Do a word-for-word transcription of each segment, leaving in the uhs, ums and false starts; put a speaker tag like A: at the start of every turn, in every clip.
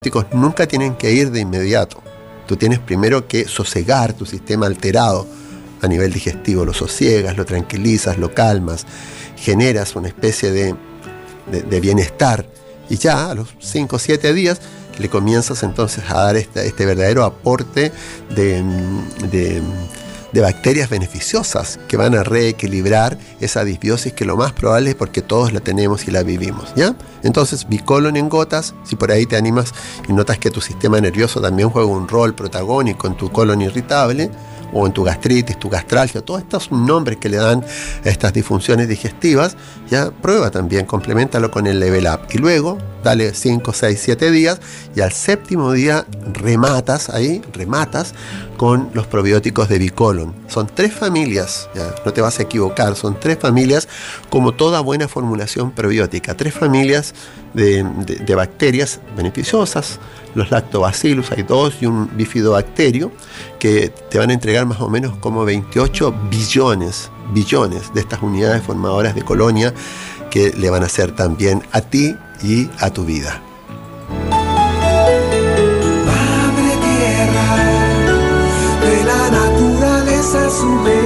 A: probióticos nunca tienen que ir de inmediato. Tú tienes primero que sosegar tu sistema alterado a nivel digestivo, lo sosiegas, lo tranquilizas, lo calmas, generas una especie de, de, de bienestar y ya a los cinco o siete días le comienzas entonces a dar este, este verdadero aporte de, de, de bacterias beneficiosas que van a reequilibrar esa disbiosis que lo más probable es porque todos la tenemos y la vivimos, ¿ya? Entonces, Bicolon en gotas, si por ahí te animas y notas que tu sistema nervioso también juega un rol protagónico en tu colon irritable, o en tu gastritis, tu gastralgia, todos estos nombres que le dan a estas disfunciones digestivas, ya prueba también, complementalo con el Level Up. Y luego, dale cinco, seis, siete días y al séptimo día rematas ahí, rematas con los probióticos de Bicolon. Son tres familias, ya, no te vas a equivocar, son tres familias como toda buena formulación probiótica, tres familias de, de, de bacterias beneficiosas, los lactobacillus, hay dos y un bifidobacterio que te van a entregar más o menos como veintiocho billones, billones de estas unidades formadoras de colonia que le van a hacer también a ti y a tu vida.
B: Madre tierra, de la naturaleza su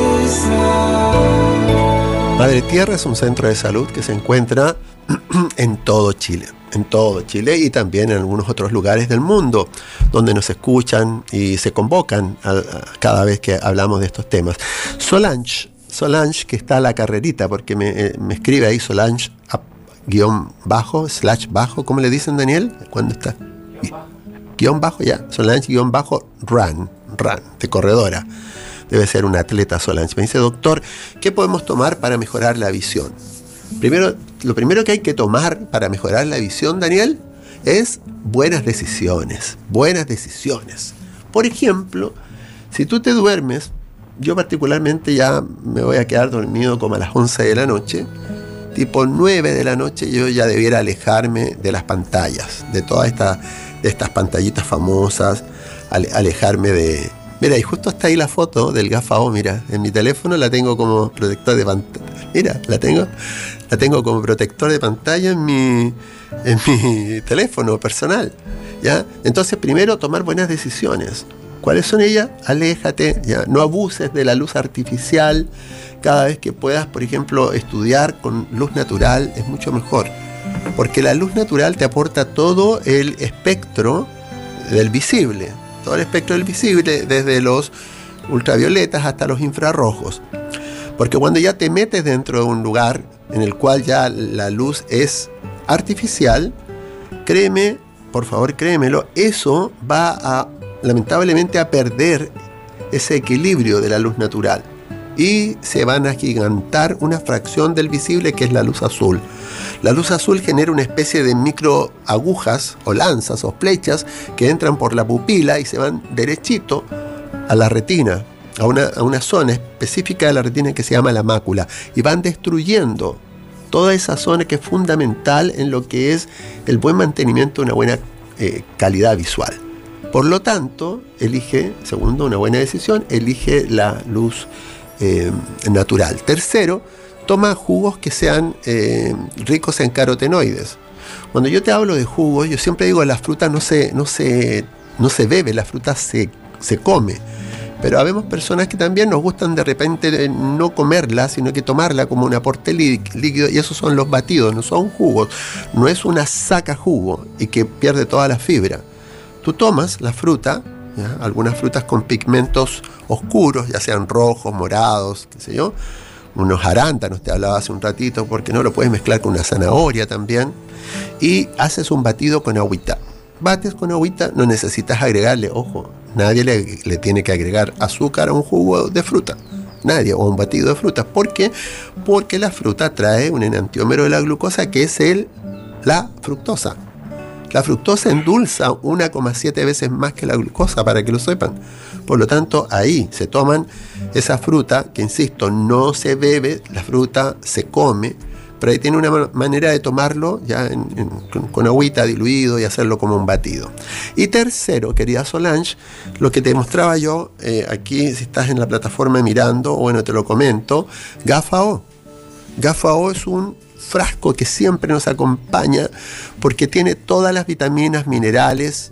B: mesa.
A: Madre Tierra es un centro de salud que se encuentra en todo Chile, en todo Chile y también en algunos otros lugares del mundo donde nos escuchan y se convocan a, a cada vez que hablamos de estos temas. Solange, Solange que está a la carrerita, porque me, eh, me escribe ahí Solange a, guión bajo, slash bajo, ¿cómo le dicen, Daniel? ¿Cuándo está? Guión bajo, ya, Solange guión bajo, run, run, de corredora. Debe ser un atleta Solange. Me dice, doctor, ¿qué podemos tomar para mejorar la visión? Primero, lo primero que hay que tomar para mejorar la visión, Daniel, es buenas decisiones. Buenas decisiones. Por ejemplo, si tú te duermes, yo particularmente ya me voy a quedar dormido como a las once de la noche, tipo nueve de la noche yo ya debiera alejarme de las pantallas, de todas esta, de estas pantallitas famosas, ale, alejarme de... Mira, y justo está ahí la foto del Gafao, mira, en mi teléfono la tengo como protector de pantalla. Mira, la tengo, la tengo como protector de pantalla en mi, en mi teléfono personal, ¿ya? Entonces, primero, tomar buenas decisiones. ¿Cuáles son ellas? Aléjate, ¿ya? No abuses de la luz artificial. Cada vez que puedas, por ejemplo, estudiar con luz natural, es mucho mejor. Porque la luz natural te aporta todo el espectro del visible. Todo el espectro del visible, desde los ultravioletas hasta los infrarrojos. Porque cuando ya te metes dentro de un lugar en el cual ya la luz es artificial, créeme, por favor créemelo, eso va a, lamentablemente, a perder ese equilibrio de la luz natural. Y se van a agigantar una fracción del visible que es la luz azul. La luz azul genera una especie de micro agujas o lanzas o flechas que entran por la pupila y se van derechito a la retina, a una, a una zona específica de la retina que se llama la mácula, y van destruyendo toda esa zona que es fundamental en lo que es el buen mantenimiento de una buena eh, calidad visual. Por lo tanto, elige, segundo, una buena decisión, elige la luz eh, natural. Tercero, toma jugos que sean eh, ricos en carotenoides. Cuando yo te hablo de jugos, yo siempre digo, la fruta no se, no se, no se bebe, la fruta se, se come. Pero habemos personas que también nos gustan de repente no comerla, sino que tomarla como un aporte líquido, y esos son los batidos, no son jugos. No es una saca jugo y que pierde toda la fibra. Tú tomas la fruta, ¿ya? Algunas frutas con pigmentos oscuros, ya sean rojos, morados, qué sé yo, unos arándanos, te hablaba hace un ratito, porque no lo puedes mezclar con una zanahoria también, y haces un batido con agüita. Bates con agüita, no necesitas agregarle, ojo, nadie le, le tiene que agregar azúcar a un jugo de fruta, nadie, o un batido de frutas. ¿Por qué? Porque la fruta trae un enantiómero de la glucosa que es el, la fructosa. La fructosa endulza uno coma siete veces más que la glucosa, para que lo sepan. Por lo tanto, ahí se toman esa fruta, que insisto, no se bebe, la fruta se come, pero ahí tiene una manera de tomarlo ya en, en, con agüita diluido y hacerlo como un batido. Y tercero, querida Solange, lo que te mostraba yo eh, aquí, si estás en la plataforma mirando, bueno, te lo comento, Gafao. Gafao es un frasco que siempre nos acompaña porque tiene todas las vitaminas, minerales